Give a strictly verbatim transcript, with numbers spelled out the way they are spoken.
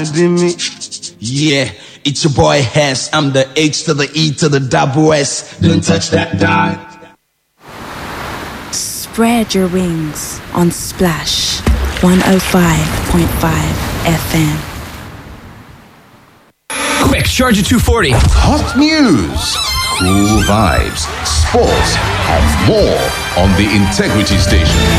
Me. Yeah, it's your boy Hess. I'm the H to the E to the double S. Don't touch that dime. Spread your wings on Splash one oh five point five F M. Quick, Charger two forty. Hot news, cool vibes, sports, and more on the Integrity Station.